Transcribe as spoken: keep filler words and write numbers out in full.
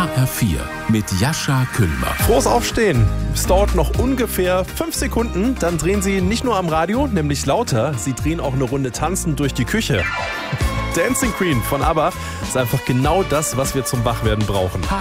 H R vier mit Jascha Küllmer. Frohes Aufstehen. Es dauert noch ungefähr fünf Sekunden. Dann drehen Sie nicht nur am Radio, nämlich lauter. Sie drehen auch eine Runde tanzend durch die Küche. Dancing Queen von ABBA ist einfach genau das, was wir zum Wachwerden brauchen.